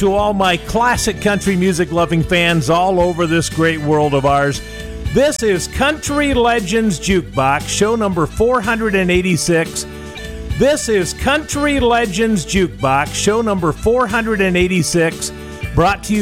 To all my classic country music loving fans all over this great world of ours. This is Country Legends Jukebox, show number 486. This is Country Legends Jukebox, show number 486, brought to you